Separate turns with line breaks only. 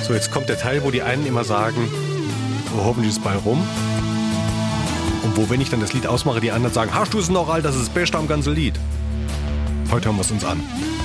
So, jetzt kommt der Teil, wo die einen immer sagen, oh, hoffentlich ist es bei rum. Und wo, wenn ich dann das Lied ausmache, die anderen sagen, hast du es noch, Alter, das ist das Beste am ganzen Lied. Heute hören wir es uns an.